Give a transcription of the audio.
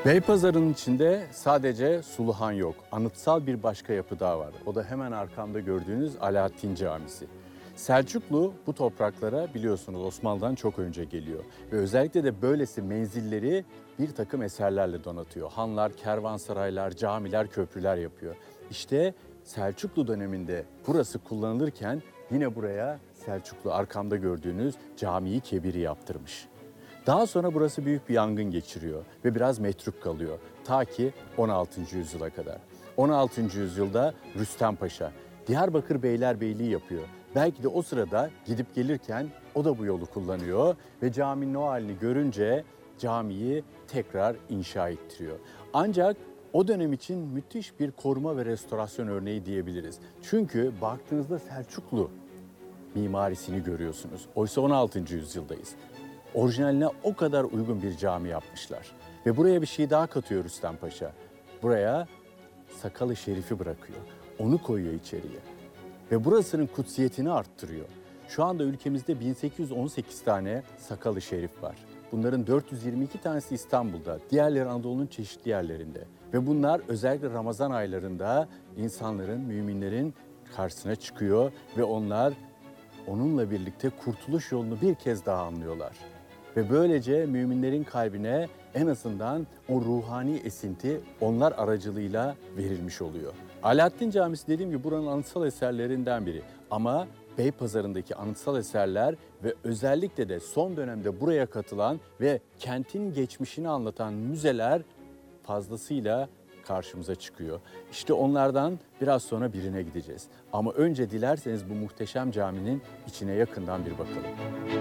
Beypazarı'nın içinde sadece Suluhan yok. Anıtsal bir başka yapı daha var. O da hemen arkamda gördüğünüz Alaaddin Camisi. Selçuklu bu topraklara biliyorsunuz Osmanlı'dan çok önce geliyor. Ve özellikle de böylesi menzilleri bir takım eserlerle donatıyor. Hanlar, kervansaraylar, camiler, köprüler yapıyor. İşte Selçuklu döneminde burası kullanılırken yine buraya Selçuklu arkamda gördüğünüz Cami-i Kebir'i yaptırmış. Daha sonra burası büyük bir yangın geçiriyor ve biraz metruk kalıyor. Ta ki 16. yüzyıla kadar. 16. yüzyılda Rüstem Paşa Diyarbakır Beylerbeyliği yapıyor. Belki de o sırada gidip gelirken o da bu yolu kullanıyor ve caminin o halini görünce camiyi tekrar inşa ettiriyor. Ancak o dönem için müthiş bir koruma ve restorasyon örneği diyebiliriz. Çünkü baktığınızda Selçuklu mimarisini görüyorsunuz. Oysa 16. yüzyıldayız. Orijinaline o kadar uygun bir cami yapmışlar. Ve buraya bir şey daha katıyor Rüstem Paşa. Buraya Sakalı Şerif'i bırakıyor. Onu koyuyor içeriye. Ve burasının kutsiyetini arttırıyor. Şu anda ülkemizde 1818 tane Sakalı Şerif var. Bunların 422 tanesi İstanbul'da, diğerleri Anadolu'nun çeşitli yerlerinde. Ve bunlar özellikle Ramazan aylarında insanların, müminlerin karşısına çıkıyor ve onlar onunla birlikte kurtuluş yolunu bir kez daha anlıyorlar. Ve böylece müminlerin kalbine en azından o ruhani esinti onlar aracılığıyla verilmiş oluyor. Alaaddin Camisi dediğim gibi buranın anıtsal eserlerinden biri. Ama Beypazarı'ndaki anıtsal eserler ve özellikle de son dönemde buraya katılan ve kentin geçmişini anlatan müzeler fazlasıyla karşımıza çıkıyor. İşte onlardan biraz sonra birine gideceğiz. Ama önce dilerseniz bu muhteşem caminin içine yakından bir bakalım.